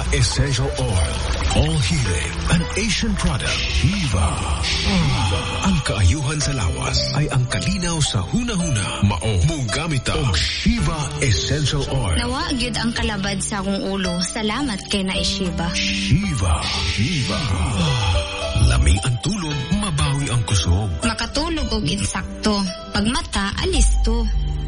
Essential Oil. All healing, an Asian product. Shiva. Ang kaayuhan sa lawas ay ang kalinaw sa hunahuna. Mao mong gamit ang Shiva Essential Oil. Nawa gyud ang kalabad sa akong ulo. Salamat kay na Shiva. Shiva. Lami ang tulog, mabawi ang kusog. Makatulog og insakto. Pag mata, alis to.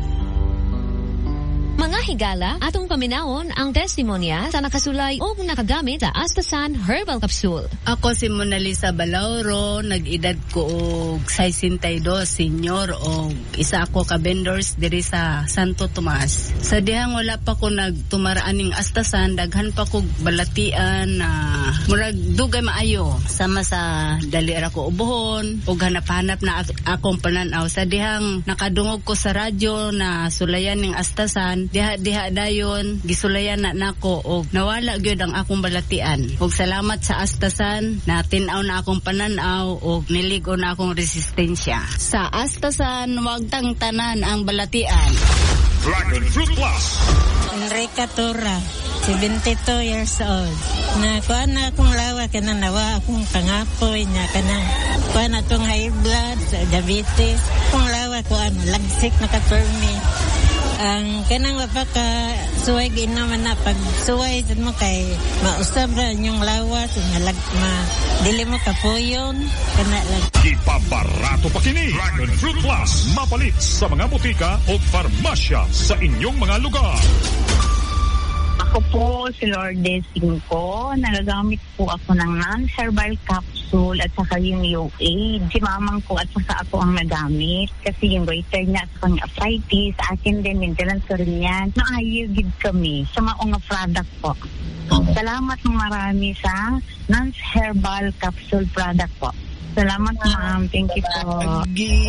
Mga higala, atong paminawon ang testimonya sa nakasulay o nakagamit sa Astasan Herbal Capsule. Ako si Mona Lisa Balauro, nag-edad ko og 62, senior, o isa ako ka vendors diri sa Santo Tomas. Sa dihang wala pa ko nagtumaraan ning Astasan, daghan pa ko balatian na murag dugay maayo. Sama sa dali ra ko ubuhon, ug hanap-hanap na akong pananaw. Sa dihang nakadungog ko sa radyo na sulayan ning Astasan, diha dayon gisulayan na nako og nawala gyud ang akong balatian. Og salamat sa Astasan na tin-aw na akong pananaw og niligo na akong resistensya. Sa Astasan wag tang tanan ang balatian. Dragon Fruit Plus. Enrica Torra, 72 years old. Nakuha na akong lawa kanang nawa akong pangapoy na kanang kuha na itong high blood, diabetes. Akong lawa ko lagsik na ka-permi. Ang kanang wapaka suway ginaman na pag suway mo kay mausab ra yung lawas dili mo kapuyon kana lang. Ipabarato pa kini Dragon Fruit Plus, mapalit sa mga butika o farmasya sa inyong mga lugar. Ako po si Lourdes Cinco. Nagagamit po ako ng non-herbal capsule at saka yung UA. Si mamang ko at saka ako ang nagamit. Kasi yung goiter niya sa kanya arthritis, akin din, maintenance ko rin yan. Naayugid kami sa mga product po. Salamat marami sa non-herbal capsule product po. Salamat, ma'am. Thank you po.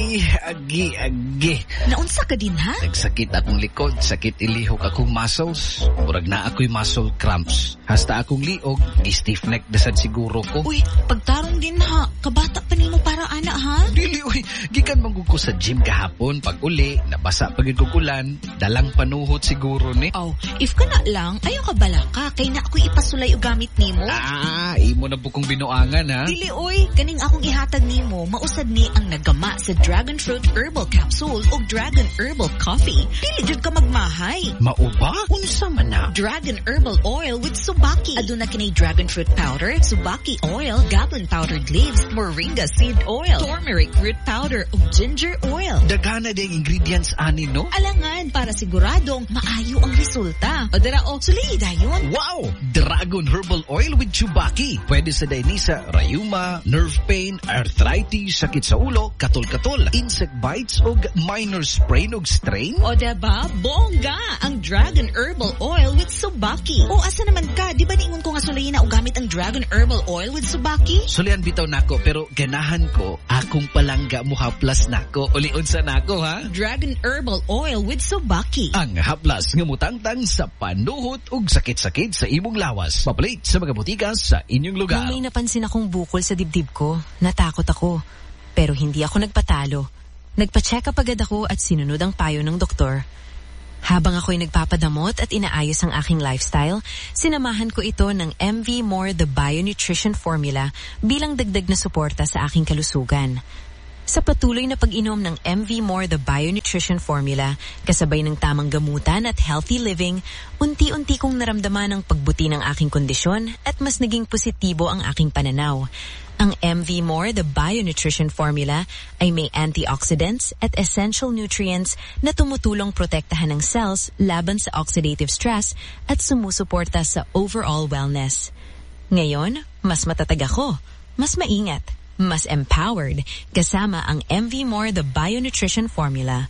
Agi. Naunsa ka din, ha? Nagsakit akong likod, sakit ilihok akong muscles. Murag na ako'y muscle cramps. Hasta akong liog, stiff neck dasad siguro ko. Uy, pagtarong din, ha? Kabata pa nimo para ana, ha? Dili, uy. Gikan manggug ko sa gym kahapon. Pag uli, nabasa pagid ko kulan. Dalang panuhot siguro ni. Oh, if ka na lang, ayaw ka bala ka. Kay na ako'y ipasulay o gamit nimo. Imo na bukong binuangan, ha? Dili, uy. Kaning akong ihatag nimo, mausad ni ang nagama sa Dragon Fruit Herbal Capsule o Dragon Herbal Coffee. Dili jud ka magmahay. Mauba? Unsa man na? Dragon Herbal Oil with Subaki. Aduna kini Dragon Fruit Powder, Subaki Oil, Goblin Powdered Leaves, Moringa Seed Oil, Turmeric Root Powder ug Ginger Oil. Daghana ding ingredients ani, no? Alangan para siguradong maayo ang resulta. O dara o, sulihi dayon. Wow! Dragon Herbal Oil with Subaki. Pwede sa dainisa, rayuma, nerve pain, arthritis, sakit sa ulo, katol-katol, insect bites o minor sprain o strain. O diba, bongga ang Dragon Herbal Oil with Subaki. O asa naman ka, di ba niingon ko nga sulayin na o gamit ang Dragon Herbal Oil with Subaki? Sulian bitaw nako, pero ganahan ko, akong palangga mo haplas nako. Uliun sa nako, ha? Dragon Herbal Oil with Subaki. Ang haplas nga mutangtang sa panuhot ug sakit-sakit sa imong lawas. Papalit sa mga butika sa inyong lugar. Nung may napansin akong bukol sa dibdib ko, natakot ako. Pero hindi ako nagpatalo. Nagpa-check up agad ako at sinunod ang payo ng doktor. Habang ako'y nagpapadamot at inaayos ang aking lifestyle, sinamahan ko ito ng MV More The Bio-Nutrition Formula bilang dagdag na suporta sa aking kalusugan. Sa patuloy na pag-inom ng MV More The Bio-Nutrition Formula, kasabay ng tamang gamutan at healthy living, unti-unti kong naramdaman ang pagbuti ng aking kondisyon at mas naging positibo ang aking pananaw. Ang MV More The Bio-Nutrition Formula ay may antioxidants at essential nutrients na tumutulong protektahan ng cells laban sa oxidative stress at sumusuporta sa overall wellness. Ngayon, mas matatag ako, mas maingat, mas empowered kasama ang MV More The Bio-Nutrition Formula.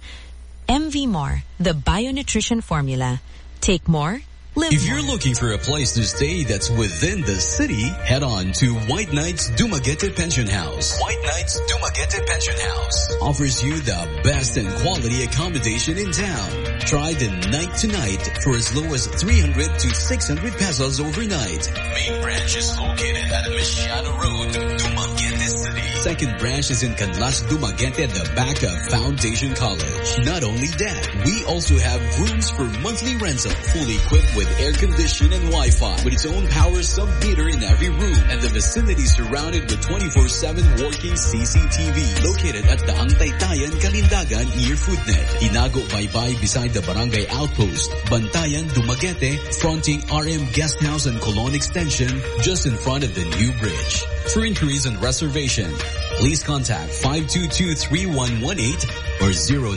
MV More The Bio-Nutrition Formula. Take more, live If more. you're looking for a place to stay that's within the city, head on to White Knights Dumaguete Pension House. White Knights Dumaguete Pension House offers you the best and quality accommodation in town. Try the night to night for as low as 300 to 600 pesos overnight. Main branch is located at Mesiano Road, Dumaguete City. second branch is in Canlas Dumaguete at the back of Foundation College. Not only that, we also have rooms for monthly rental, fully equipped with air condition and Wi-Fi, with its own power sub-meter in every room, and the vicinity surrounded with 24/7 working CCTV. Located at the Angtaytayan, Kalindagan, near Foodnet. Tinago Baybay beside the Barangay Outpost. Bantayan, Dumaguete, fronting RM Guesthouse and Colon Extension, just in front of the new bridge. For inquiries and reservation, please contact 522-3118 or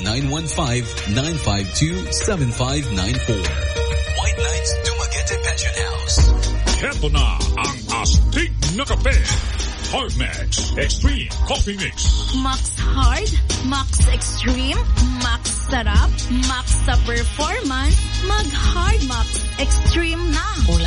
0915-952-7594. White Knights Dumaguete Pension House. Heto na ang astig na kape. Hard Max Extreme Coffee Mix. Max Hard, Max Extreme, Max Sarap, Max sa performance, mag Hard Max Extreme na.